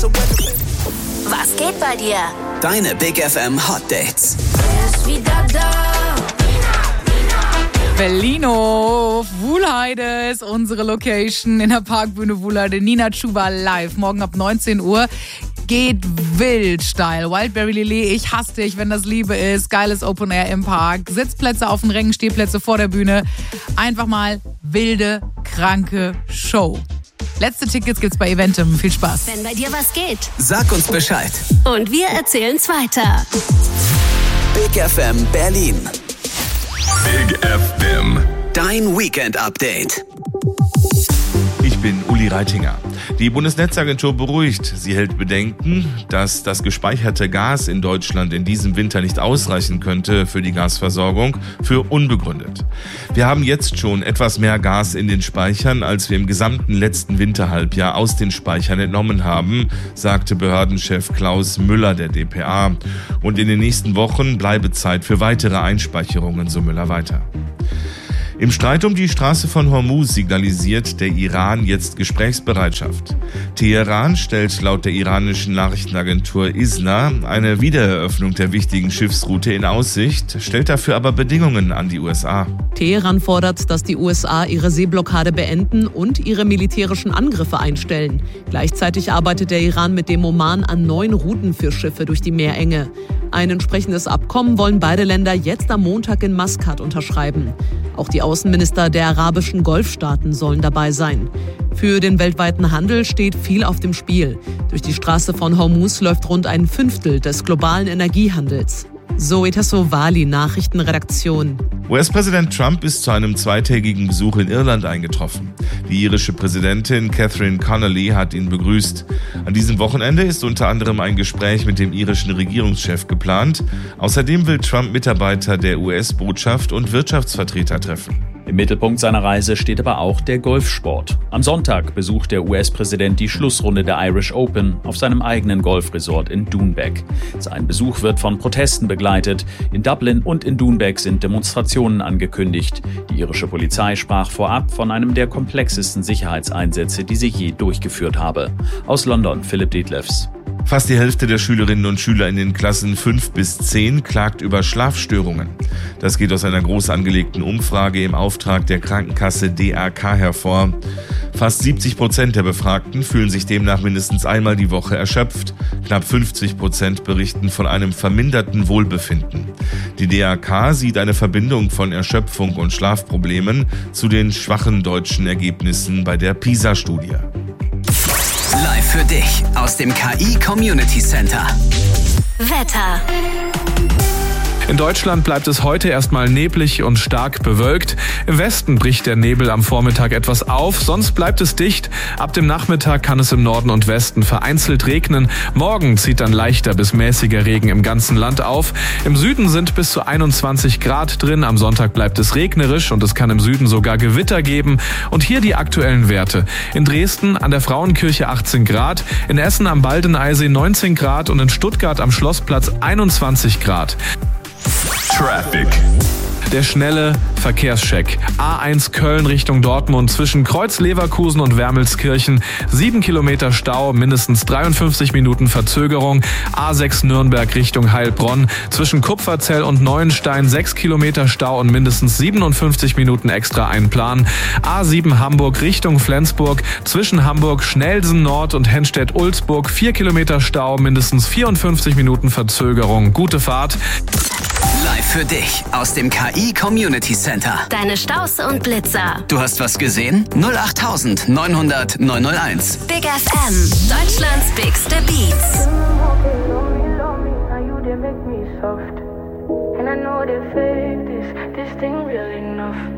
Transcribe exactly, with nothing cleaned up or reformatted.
Was geht bei dir? Deine Big F M Hot Dates. Er ist wieder da. Berlino, Wuhlheide ist unsere Location in der Parkbühne Wuhlheide. Nina Chuba live, morgen ab neunzehn Uhr. Geht wild steil. Wildberry Lillet, ich hasse dich, wenn das Liebe ist. Geiles Open Air im Park. Sitzplätze auf den Rängen, Stehplätze vor der Bühne. Einfach mal wilde, kranke Show. Letzte Tickets gibt's bei Eventim. Viel Spaß. Wenn bei dir was geht. Sag uns Bescheid. Und wir erzählen's weiter. Big F M Berlin. Big F M. Dein Weekend-Update. Ich bin Uli Reitinger. Die Bundesnetzagentur beruhigt. Sie hält Bedenken, dass das gespeicherte Gas in Deutschland in diesem Winter nicht ausreichen könnte für die Gasversorgung, für unbegründet. Wir haben jetzt schon etwas mehr Gas in den Speichern, als wir im gesamten letzten Winterhalbjahr aus den Speichern entnommen haben, sagte Behördenchef Klaus Müller der D P A. Und in den nächsten Wochen bleibe Zeit für weitere Einspeicherungen, so Müller weiter. Im Streit um die Straße von Hormuz signalisiert der Iran jetzt Gesprächsbereitschaft. Teheran stellt laut der iranischen Nachrichtenagentur I S N A eine Wiedereröffnung der wichtigen Schiffsroute in Aussicht, stellt dafür aber Bedingungen an die U S A. Teheran fordert, dass die U S A ihre Seeblockade beenden und ihre militärischen Angriffe einstellen. Gleichzeitig arbeitet der Iran mit dem Oman an neuen Routen für Schiffe durch die Meerenge. Ein entsprechendes Abkommen wollen beide Länder jetzt am Montag in Maskat unterschreiben. Auch die Außenminister der arabischen Golfstaaten sollen dabei sein. Für den weltweiten Handel steht viel auf dem Spiel. Durch die Straße von Hormuz läuft rund ein Fünftel des globalen Energiehandels. Zoe Tassovali, Nachrichtenredaktion. U S-Präsident Trump ist zu einem zweitägigen Besuch in Irland eingetroffen. Die irische Präsidentin Catherine Connolly hat ihn begrüßt. An diesem Wochenende ist unter anderem ein Gespräch mit dem irischen Regierungschef geplant. Außerdem will Trump Mitarbeiter der U S-Botschaft und Wirtschaftsvertreter treffen. Im Mittelpunkt seiner Reise steht aber auch der Golfsport. Am Sonntag besucht der U S-Präsident die Schlussrunde der Irish Open auf seinem eigenen Golfresort in Doonbeck. Sein Besuch wird von Protesten begleitet. In Dublin und in Doonbeck sind Demonstrationen angekündigt. Die irische Polizei sprach vorab von einem der komplexesten Sicherheitseinsätze, die sie je durchgeführt habe. Aus London, Philipp Detlefs. Fast die Hälfte der Schülerinnen und Schüler in den Klassen fünf bis zehn klagt über Schlafstörungen. Das geht aus einer groß angelegten Umfrage im Auftrag der Krankenkasse D R K hervor. Fast siebzig Prozent der Befragten fühlen sich demnach mindestens einmal die Woche erschöpft. Knapp fünfzig Prozent berichten von einem verminderten Wohlbefinden. Die D R K sieht eine Verbindung von Erschöpfung und Schlafproblemen zu den schwachen deutschen Ergebnissen bei der PISA-Studie. Live für dich aus dem K I Community Center. Wetter. In Deutschland bleibt es heute erstmal neblig und stark bewölkt. Im Westen bricht der Nebel am Vormittag etwas auf, sonst bleibt es dicht. Ab dem Nachmittag kann es im Norden und Westen vereinzelt regnen. Morgen zieht dann leichter bis mäßiger Regen im ganzen Land auf. Im Süden sind bis zu einundzwanzig Grad drin. Am Sonntag bleibt es regnerisch und es kann im Süden sogar Gewitter geben. Und hier die aktuellen Werte. In Dresden an der Frauenkirche achtzehn Grad, in Essen am Baldeneysee neunzehn Grad und in Stuttgart am Schlossplatz einundzwanzig Grad. Traffic. Der schnelle Verkehrscheck. A eins Köln Richtung Dortmund zwischen Kreuz Leverkusen und Wermelskirchen. Sieben Kilometer Stau, mindestens dreiundfünfzig Minuten Verzögerung. A sechs Nürnberg Richtung Heilbronn. Zwischen Kupferzell und Neuenstein sechs Kilometer Stau und mindestens siebenundfünfzig Minuten extra einplanen. A sieben Hamburg Richtung Flensburg. Zwischen Hamburg Schnelsen Nord und Henstedt-Ulzburg vier Kilometer Stau, mindestens vierundfünfzig Minuten Verzögerung. Gute Fahrt. Live für dich aus dem K I Community Center. Deine Staus und Blitzer. Du hast was gesehen? null acht neun hundert neun null eins. Big F M. Deutschlands bigste Beats.